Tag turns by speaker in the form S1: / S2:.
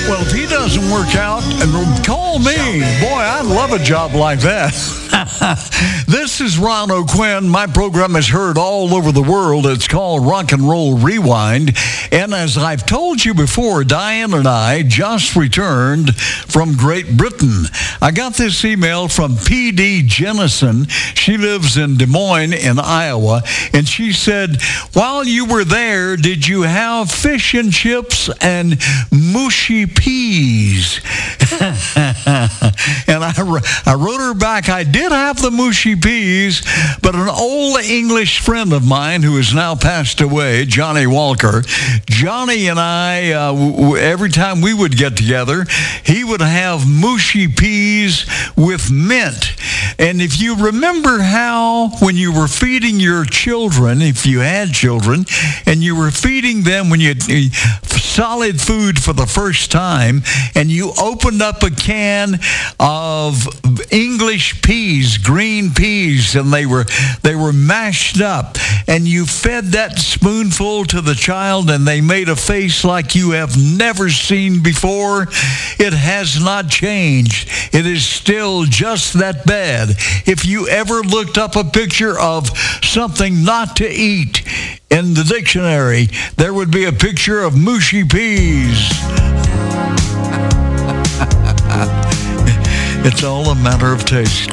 S1: Well, if he doesn't work out, call me. Boy, I'd love a job like that. This is Ron O'Quinn. My program is heard all over the world. It's called Rock and Roll Rewind. And as I've told you before, Diane and I just returned from Great Britain. I got this email from P.D. Jennison. She lives in Des Moines in Iowa. And she said, while you were there, did you have fish and chips and mushy peas? And I wrote her back, I did have the mushy peas, but an old English friend of mine who has now passed away, Johnny Walker, Johnny and I, every time we would get together, he would have mushy peas with mint. And if you remember how when you were feeding your children, if you had children, and you were feeding them when you solid food for the first time, and you opened up a can of English peas, green peas, and they were mashed up, and you fed that spoonful to the child, and they made a face like you have never seen before. It has not changed. It is still just that bad. If you ever looked up a picture of something not to eat in the dictionary, there would be a picture of mushy peas. It's all a matter of taste.